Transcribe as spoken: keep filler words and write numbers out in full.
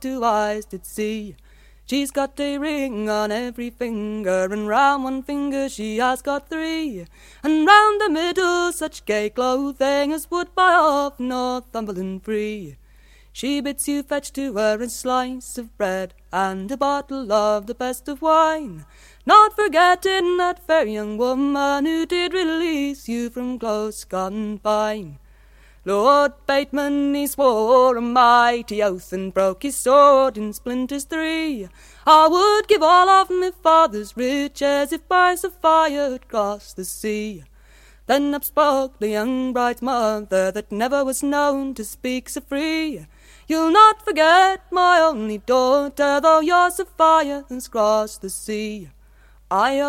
two eyes did see. She's got a ring on every finger, and round one finger she has got three, and round the middle such gay clothing as would buy off Northumberland free. She bids you fetch to her a slice of bread and a bottle of the best of wine, not forgetting that fair young woman who did release you from close confine. Lord Bateman, he swore a mighty oath and broke his sword in splinters three. I would give all of my father's riches if by so fire had crossed the sea. Then up spoke the young bride's mother that never was known to speak so free. You'll not forget, my only daughter, though your Sophia has crossed the sea. I